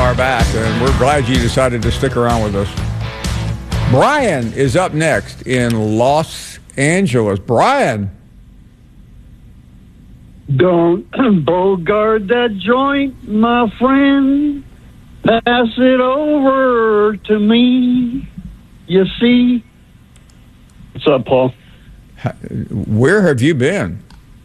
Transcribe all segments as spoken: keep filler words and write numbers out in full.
are back, and we're glad you decided to stick around with us. Brian is up next in Los Angeles. Brian. Don't bogart that joint, my friend. Pass it over to me. You see? What's up, Paul? Where have you been?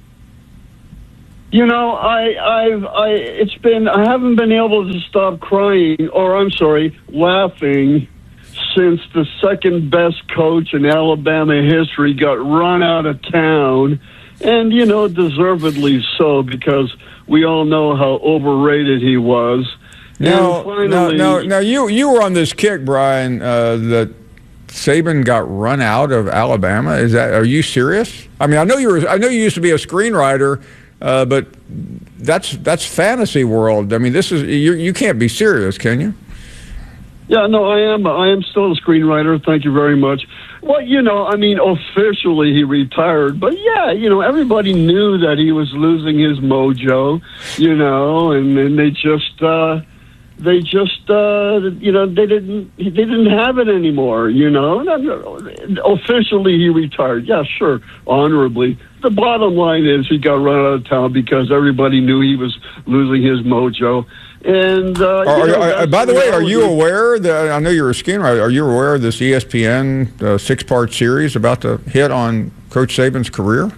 You know, I, I've, I, it's been, I haven't been able to stop crying, or I'm sorry, laughing, since the second best coach in Alabama history got run out of town, and, you know, deservedly so, because we all know how overrated he was. No, finally, no, no, no, you, you were on this kick, Brian, uh, that Saban got run out of Alabama. Is that, are you serious? I mean, I know you were, I know you used to be a screenwriter, Uh, but that's that's fantasy world. I mean, this is you. You can't be serious, can you? Yeah, no, I am. I am still a screenwriter. Thank you very much. Well, you know, I mean, officially he retired, but yeah, you know, everybody knew that he was losing his mojo, you know, and and they just uh, they just uh, you know they didn't they didn't have it anymore, you know. Officially he retired. Yeah, sure, honorably. The bottom line is he got run out of town because everybody knew he was losing his mojo. And uh, are, you know, are, by the way, are you aware that I know you're a screenwriter? Are you aware of this E S P N uh, six-part series about to hit on Coach Saban's career?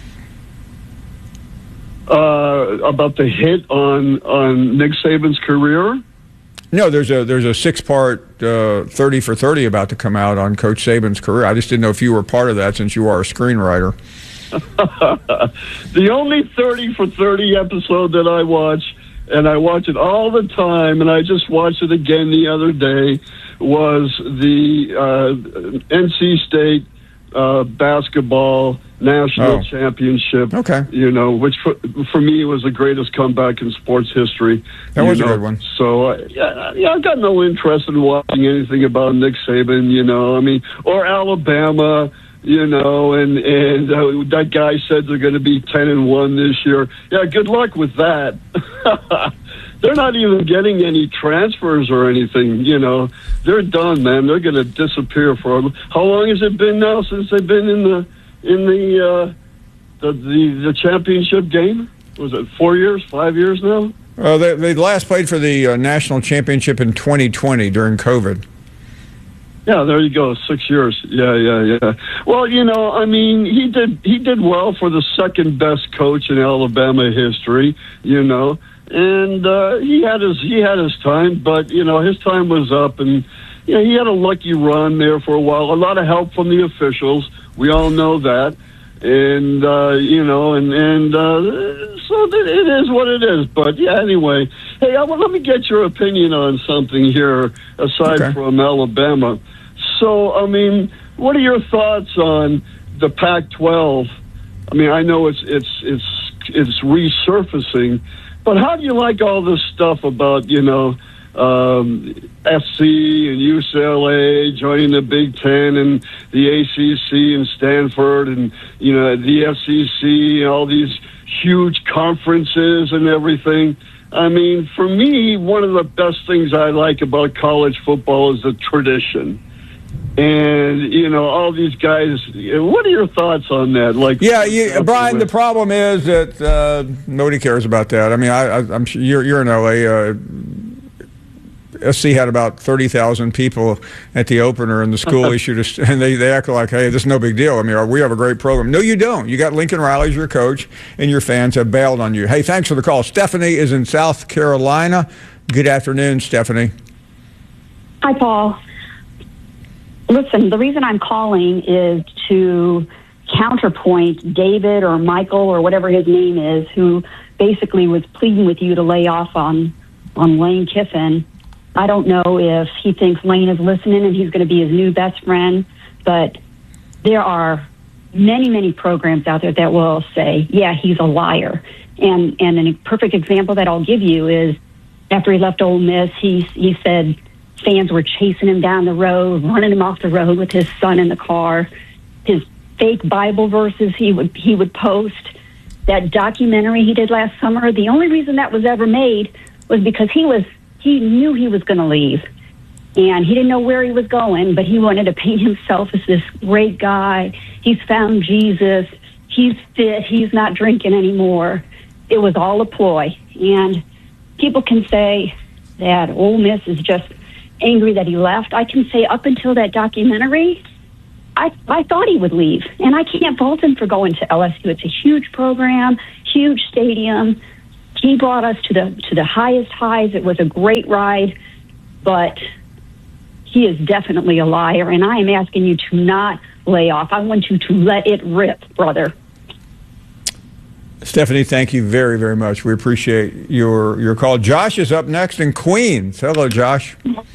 Uh, about the hit on on Nick Saban's career? No, there's a there's a six-part uh, thirty for thirty about to come out on Coach Saban's career. I just didn't know if you were part of that since you are a screenwriter. The only thirty for thirty episode that I watch, and I watch it all the time, and I just watched it again the other day, was the uh, N C State uh, basketball national oh. championship. Okay. You know, which for, for me was the greatest comeback in sports history. That was know? a good one. So, uh, yeah, yeah, I've got no interest in watching anything about Nick Saban, you know, I mean, or Alabama. You know, and and uh, that guy said they're going to be ten and one this year. Yeah, good luck with that. They're not even getting any transfers or anything. You know, they're done, man. They're going to disappear for how long has it been now since they've been in the in the uh, the, the the championship game? Was it four years, five years now? Uh, they they last played for the uh, national championship in twenty twenty during COVID. Yeah, there you go. Six years. Yeah, yeah, yeah. Well, you know, I mean, he did he did well for the second best coach in Alabama history. You know, and uh, he had his he had his time, but you know, his time was up, and you know, he had a lucky run there for a while. A lot of help from the officials. We all know that, and uh, you know, and and uh, so it is what it is. But yeah, anyway, hey, I, well, let me get your opinion on something here aside okay. from Alabama. So, I mean, what are your thoughts on the Pac twelve? I mean, I know it's it's it's it's resurfacing, but how do you like all this stuff about, you know, um, S C and U C L A joining the Big Ten and the A C C and Stanford and, you know, the S E C and all these huge conferences and everything? I mean, for me, one of the best things I like about college football is the tradition. And, you know, all these guys, what are your thoughts on that? Like, yeah, you, Brian, the problem is that uh, nobody cares about that. I mean, I, I, I'm sure you're, you're in L A. Uh, S C had about thirty thousand people at the opener, and the school issued a, and they, they act like, hey, this is no big deal. I mean, we have a great program. No, you don't. You got Lincoln Riley as your coach, and your fans have bailed on you. Hey, thanks for the call. Stephanie is in South Carolina. Good afternoon, Stephanie. Hi, Paul. Listen, the reason I'm calling is to counterpoint David or Michael or whatever his name is, who basically was pleading with you to lay off on, on Lane Kiffin. I don't know if he thinks Lane is listening and he's going to be his new best friend, but there are many, many programs out there that will say, yeah, he's a liar. And and a perfect example that I'll give you is after he left Ole Miss, he, he said fans were chasing him down the road, running him off the road with his son in the car. His fake Bible verses he would he would post. That documentary he did last summer, the only reason that was ever made was because he was he knew he was going to leave. And he didn't know where he was going, but he wanted to paint himself as this great guy. He's found Jesus. He's fit. He's not drinking anymore. It was all a ploy. And people can say that Ole Miss is just angry that he left. I can say up until that documentary, I, I thought he would leave. And I can't fault him for going to L S U. It's a huge program, huge stadium. He brought us to the to the highest highs. It was a great ride, but he is definitely a liar, and I am asking you to not lay off. I want you to let it rip, brother. Stephanie, thank you very, very much. We appreciate your your call. Josh is up next in Queens. Hello, Josh.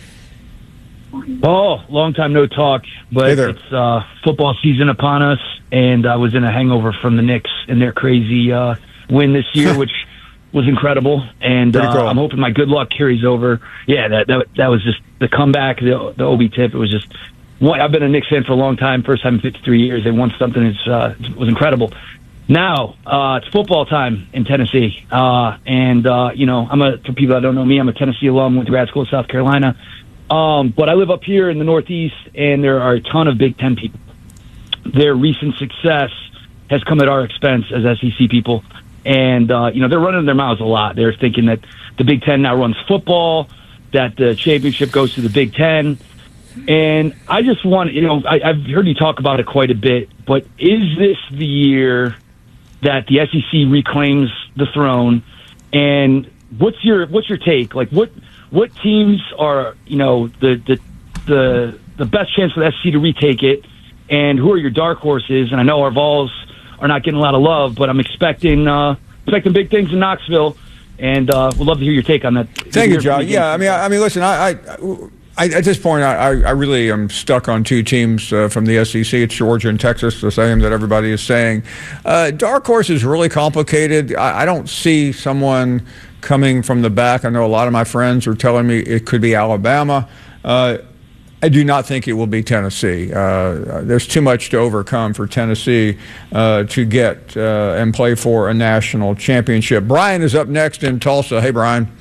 Oh, long time no talk, but hey there. It's uh, football season upon us, and I was in a hangover from the Knicks and their crazy uh, win this year, which was incredible. And uh, cool. I'm hoping my good luck carries over. Yeah, that that, that was just the comeback, the, the Obi tip. It was just, I've been a Knicks fan for a long time. First time in fifty-three years. They won something. It's, uh, it was incredible. Now, uh, it's football time in Tennessee. Uh, and, uh, you know, I'm a, for people that don't know me, I'm a Tennessee alum, went to grad school in South Carolina. Um, but I live up here in the Northeast, and there are a ton of Big Ten people. Their recent success has come at our expense as S E C people. And, uh, you know, they're running their mouths a lot. They're thinking that the Big Ten now runs football, that the championship goes to the Big Ten. And I just want, you know, I, I've heard you talk about it quite a bit, but is this the year that the S E C reclaims the throne? And what's your what's your take? Like, what what teams are, you know, the the the, the best chance for the S E C to retake it? And who are your dark horses? And I know our Vols are not getting a lot of love, but I'm expecting uh, expecting big things in Knoxville, and uh, we'd love to hear your take on that. Thank you, John. Yeah, I mean, I, I mean, listen, I, I, I at this point, I, I really am stuck on two teams uh, from the S E C. It's Georgia and Texas, the same that everybody is saying. Uh, dark horse is really complicated. I, I don't see someone coming from the back. I know a lot of my friends are telling me it could be Alabama. Uh, I do not think it will be Tennessee. Uh, there's too much to overcome for Tennessee uh, to get uh, and play for a national championship. Brian is up next in Tulsa. Hey, Brian.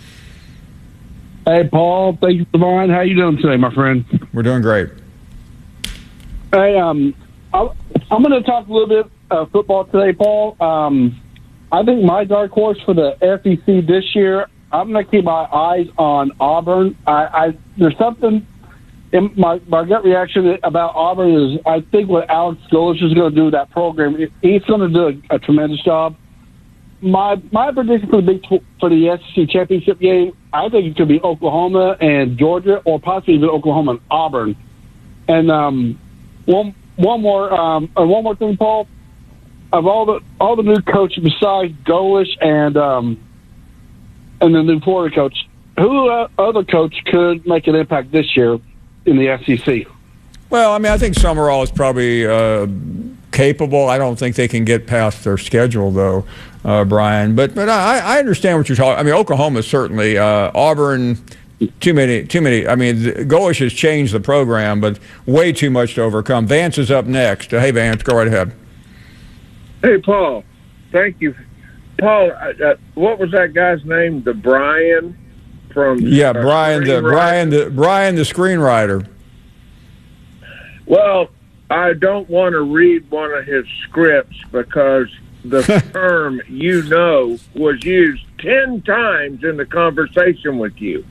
Hey, Paul. Thank you, Brian. How you doing today, my friend? We're doing great. Hey, um, I, I'm going to talk a little bit of football today, Paul. Um, I think my dark horse for the S E C this year, I'm going to keep my eyes on Auburn. I, I there's something. And my, my gut reaction about Auburn is I think what Alex Golesh is going to do with that program, he's going to do a, a tremendous job. My my prediction for the Big for the S E C championship game, I think it could be Oklahoma and Georgia, or possibly even Oklahoma and Auburn. And um, one one more um, and one more thing, Paul. Of all the all the new coaches besides Golesh and um, and the new Florida coach, who uh, other coach could make an impact this year in the S E C? Well, I mean, I think Summerall is probably uh, capable. I don't think they can get past their schedule, though, uh, Brian. But but I, I understand what you're talking. I mean, Oklahoma certainly. Uh, Auburn, too many, too many. I mean, Golesh has changed the program, but way too much to overcome. Vance is up next. Uh, hey, Vance, go right ahead. Hey, Paul. Thank you, Paul. Uh, what was that guy's name? The Brian. From, yeah, uh, Brian the Brian the Brian the screenwriter. Well, I don't want to read one of his scripts because the term "you know" was used ten times in the conversation with you.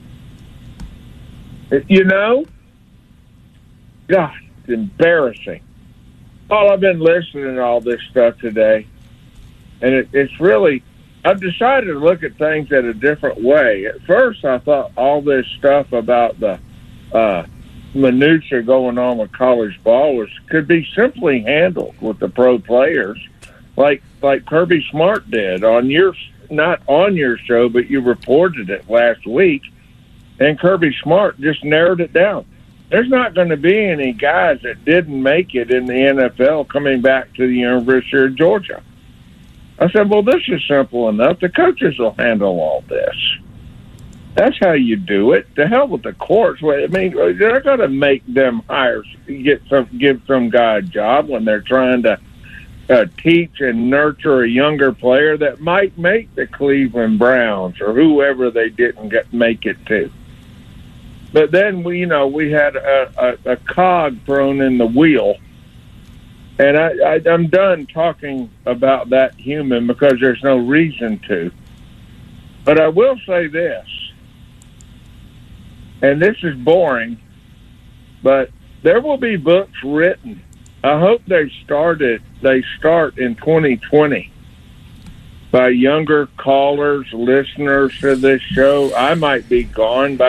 You know, God, it's embarrassing. Paul, I've been listening to all this stuff today, and it, it's really. I've decided to look at things in a different way. At first, I thought all this stuff about the uh, minutia going on with college ball was could be simply handled with the pro players, like like Kirby Smart did on your not on your show, but you reported it last week, and Kirby Smart just narrowed it down. There's not going to be any guys that didn't make it in the N F L coming back to the University of Georgia. I said, well, this is simple enough. The coaches will handle all this. That's how you do it. To hell with the courts. I mean, they're going to make them hire, get some, give some guy a job when they're trying to uh, teach and nurture a younger player that might make the Cleveland Browns or whoever they didn't get make it to. But then we, you know, we had a, a, a cog thrown in the wheel. And I, I, I'm done talking about that human because there's no reason to. But I will say this, and this is boring, but there will be books written. I hope they started. They start in twenty twenty by younger callers, listeners to this show. I might be gone by